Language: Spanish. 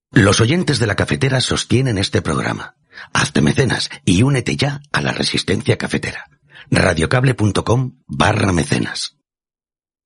Los oyentes de La Cafetera sostienen este programa. Hazte mecenas y únete ya a la resistencia cafetera. Radiocable.com/mecenas.